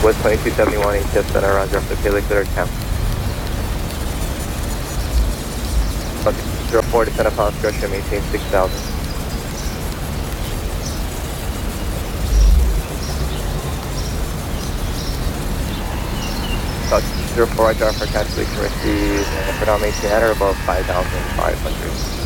West 2271, ATS center, roger, after Taylor clear camp. 04 descend upon discretion, maintain 6,000. About 04, roger, for cancellation received, and for now maintain at or above 5,500.